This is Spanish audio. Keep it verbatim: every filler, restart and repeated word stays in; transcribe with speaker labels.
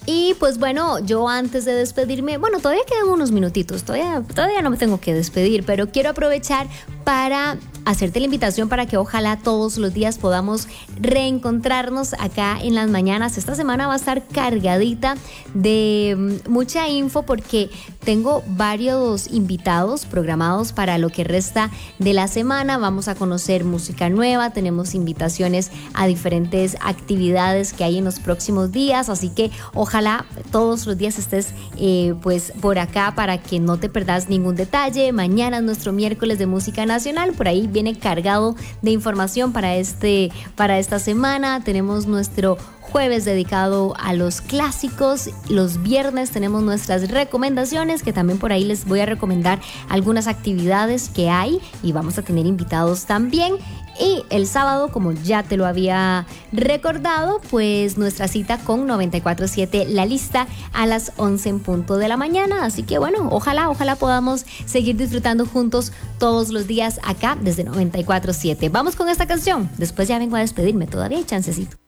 Speaker 1: Y pues bueno, yo antes de despedirme, bueno, todavía quedan unos minutitos, todavía, todavía no me tengo que despedir, pero quiero aprovechar para hacerte la invitación para que ojalá todos los días podamos reencontrarnos acá en las mañanas. Esta semana va a estar cargadita de mucha info porque tengo varios invitados programados para lo que resta de la semana. Vamos a conocer música nueva, tenemos invitaciones a diferentes actividades que hay en los próximos días, así que ojalá todos los días estés eh, pues por acá para que no te perdas ningún detalle. Mañana es nuestro miércoles de música nacional, por ahí viene cargado de información para este para esta semana. Tenemos nuestro jueves dedicado a los clásicos, los viernes tenemos nuestras recomendaciones, que también por ahí les voy a recomendar algunas actividades que hay y vamos a tener invitados también. Y el sábado, como ya te lo había recordado, pues nuestra cita con noventa y cuatro siete La Lista a las once en punto de la mañana. Así que bueno, ojalá, ojalá podamos seguir disfrutando juntos todos los días acá desde noventa y cuatro siete. Vamos con esta canción, después ya vengo a despedirme, todavía hay chancecito.